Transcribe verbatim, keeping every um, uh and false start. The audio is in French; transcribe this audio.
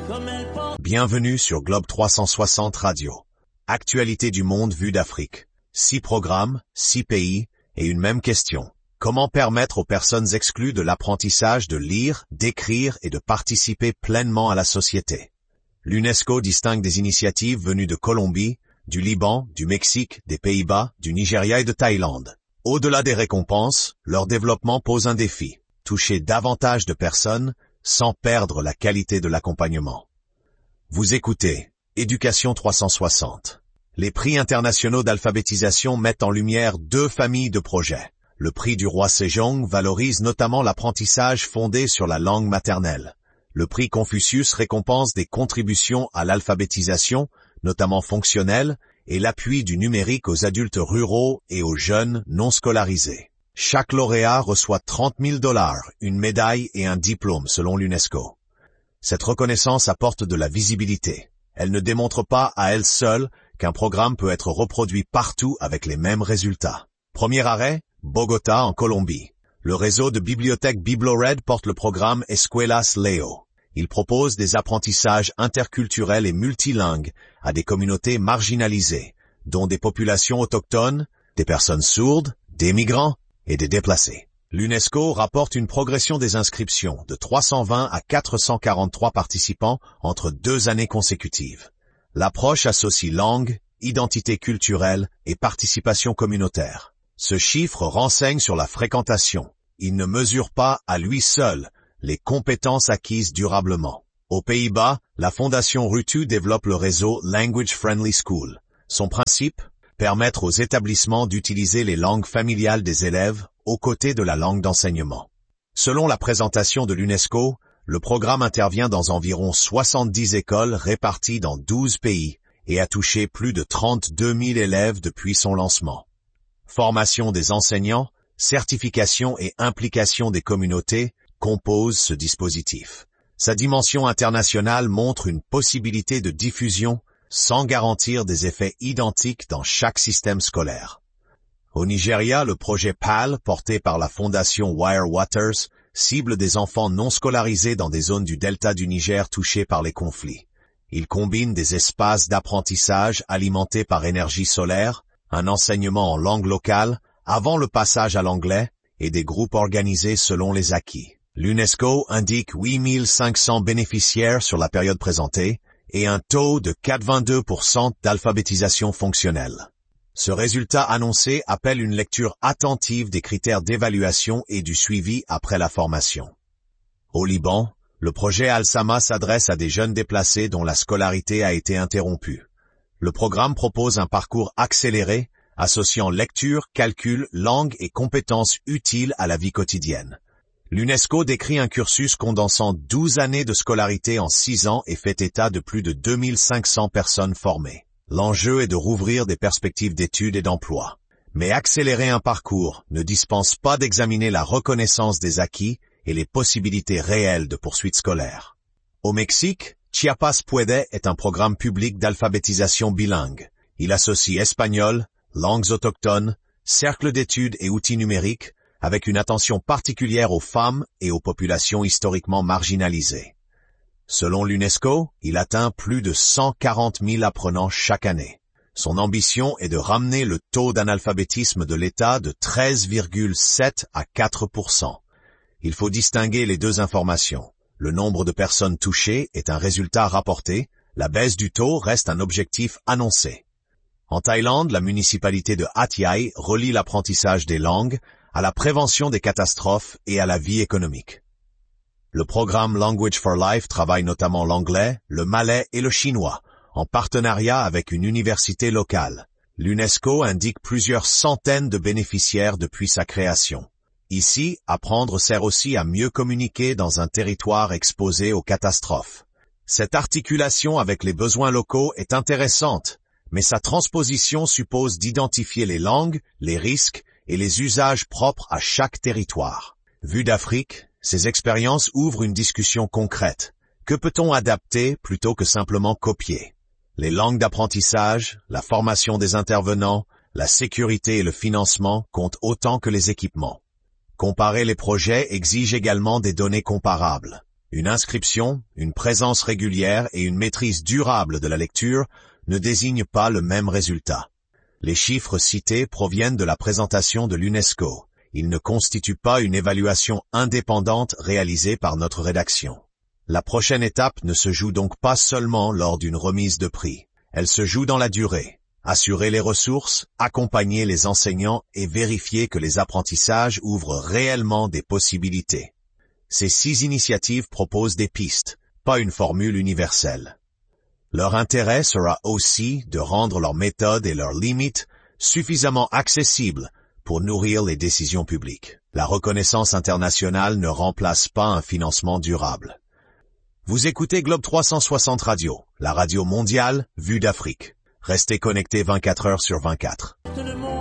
Bienvenue sur Globe trois cent soixante Radio. Actualité du monde vue d'Afrique. Six programmes, six pays, et une même question. Comment permettre aux personnes exclues de l'apprentissage de lire, d'écrire et de participer pleinement à la société? L'UNESCO distingue des initiatives venues de Colombie, du Liban, du Mexique, des Pays-Bas, du Nigeria et de Thaïlande. Au-delà des récompenses, leur développement pose un défi. Toucher davantage de personnes sans perdre la qualité de l'accompagnement. Vous écoutez Éducation trois cent soixante. Les prix internationaux d'alphabétisation mettent en lumière deux familles de projets. Le prix du roi Sejong valorise notamment l'apprentissage fondé sur la langue maternelle. Le prix Confucius récompense des contributions à l'alphabétisation, notamment fonctionnelle, et l'appui du numérique aux adultes ruraux et aux jeunes non scolarisés. Chaque lauréat reçoit trente mille dollars, une médaille et un diplôme selon l'UNESCO. Cette reconnaissance apporte de la visibilité. Elle ne démontre pas à elle seule qu'un programme peut être reproduit partout avec les mêmes résultats. Premier arrêt, Bogota en Colombie. Le réseau de bibliothèques BibloRed porte le programme Escuelas Leo. Il propose des apprentissages interculturels et multilingues à des communautés marginalisées, dont des populations autochtones, des personnes sourdes, des migrants, et des déplacés. L'UNESCO rapporte une progression des inscriptions de trois cent vingt à quatre cent quarante-trois participants entre deux années consécutives. L'approche associe langue, identité culturelle et participation communautaire. Ce chiffre renseigne sur la fréquentation. Il ne mesure pas à lui seul les compétences acquises durablement. Aux Pays-Bas, la Fondation Rutu développe le réseau Language Friendly School. Son principe? Permettre aux établissements d'utiliser les langues familiales des élèves aux côtés de la langue d'enseignement. Selon la présentation de l'UNESCO, le programme intervient dans environ soixante-dix écoles réparties dans douze pays et a touché plus de trente-deux mille élèves depuis son lancement. Formation des enseignants, certification et implication des communautés composent ce dispositif. Sa dimension internationale montre une possibilité de diffusion sans garantir des effets identiques dans chaque système scolaire. Au Nigeria, le projet P A L, porté par la fondation Wire Waters, cible des enfants non scolarisés dans des zones du delta du Niger touchées par les conflits. Il combine des espaces d'apprentissage alimentés par énergie solaire, un enseignement en langue locale, avant le passage à l'anglais, et des groupes organisés selon les acquis. L'UNESCO indique huit mille cinq cents bénéficiaires sur la période présentée, et un taux de quatre virgule vingt-deux pour cent d'alphabétisation fonctionnelle. Ce résultat annoncé appelle une lecture attentive des critères d'évaluation et du suivi après la formation. Au Liban, le projet Al-Sama s'adresse à des jeunes déplacés dont la scolarité a été interrompue. Le programme propose un parcours accéléré, associant lecture, calcul, langue et compétences utiles à la vie quotidienne. L'UNESCO décrit un cursus condensant douze années de scolarité en six ans et fait état de plus de deux mille cinq cents personnes formées. L'enjeu est de rouvrir des perspectives d'études et d'emploi. Mais accélérer un parcours ne dispense pas d'examiner la reconnaissance des acquis et les possibilités réelles de poursuite scolaire. Au Mexique, Chiapas Puede est un programme public d'alphabétisation bilingue. Il associe espagnol, langues autochtones, cercles d'études et outils numériques, avec une attention particulière aux femmes et aux populations historiquement marginalisées. Selon l'UNESCO, il atteint plus de cent quarante mille apprenants chaque année. Son ambition est de ramener le taux d'analphabétisme de l'État de treize virgule sept à quatre pour cent. Il faut distinguer les deux informations. Le nombre de personnes touchées est un résultat rapporté, la baisse du taux reste un objectif annoncé. En Thaïlande, la municipalité de Hat Yai relie l'apprentissage des langues à la prévention des catastrophes et à la vie économique. Le programme Language for Life travaille notamment l'anglais, le malais et le chinois, en partenariat avec une université locale. L'UNESCO indique plusieurs centaines de bénéficiaires depuis sa création. Ici, apprendre sert aussi à mieux communiquer dans un territoire exposé aux catastrophes. Cette articulation avec les besoins locaux est intéressante, mais sa transposition suppose d'identifier les langues, les risques et les usages propres à chaque territoire. Vue d'Afrique, ces expériences ouvrent une discussion concrète. Que peut-on adapter plutôt que simplement copier? Les langues d'apprentissage, la formation des intervenants, la sécurité et le financement comptent autant que les équipements. Comparer les projets exige également des données comparables. Une inscription, une présence régulière et une maîtrise durable de la lecture ne désignent pas le même résultat. Les chiffres cités proviennent de la présentation de l'UNESCO. Ils ne constituent pas une évaluation indépendante réalisée par notre rédaction. La prochaine étape ne se joue donc pas seulement lors d'une remise de prix. Elle se joue dans la durée. Assurer les ressources, accompagner les enseignants et vérifier que les apprentissages ouvrent réellement des possibilités. Ces six initiatives proposent des pistes, pas une formule universelle. Leur intérêt sera aussi de rendre leurs méthodes et leurs limites suffisamment accessibles pour nourrir les décisions publiques. La reconnaissance internationale ne remplace pas un financement durable. Vous écoutez Globe trois cent soixante Radio, la radio mondiale vue d'Afrique. Restez connectés vingt-quatre heures sur vingt-quatre.